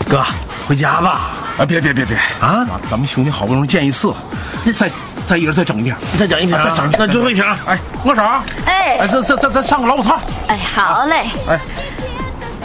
哥，回家吧。 啊，别啊！ 咱们兄弟好不容易见一次，再一人再整一瓶， 再整一瓶，再整，那最后一瓶。 哎，我嫂， 哎， 咱上个老午餐。 哎，好嘞。 哎。